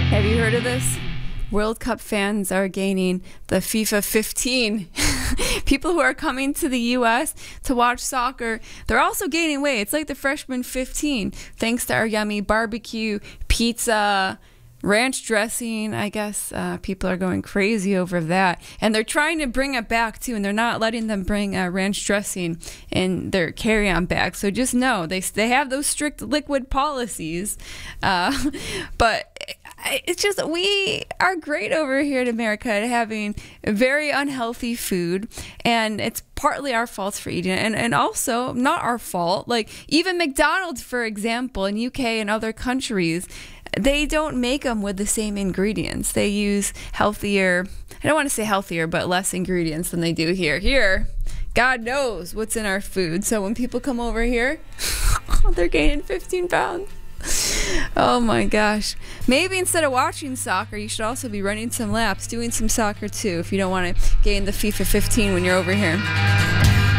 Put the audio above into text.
Have you heard of this? World Cup fans are gaining the FIFA 15. People who are coming to the U.S. to watch soccer, they're also gaining weight. It's like the freshman 15, thanks to our yummy barbecue, pizza, ranch dressing. I guess people are going crazy over that. And they're trying to bring it back, too, and they're not letting them bring ranch dressing in their carry-on bag. So just know, they have those strict liquid policies. But it's just, we are great over here in America at having very unhealthy food, and it's partly our fault for eating it, and also not our fault. Like, even McDonald's, for example, in UK and other countries, they don't make them with the same ingredients. They use healthier, I don't want to say healthier, but less ingredients than they do here. Here, God knows what's in our food. So when people come over here, they're gaining 15 pounds. Oh my gosh. Maybe instead of watching soccer, you should also be running some laps, doing some soccer too, if you don't want to gain the FIFA 15 when you're over here.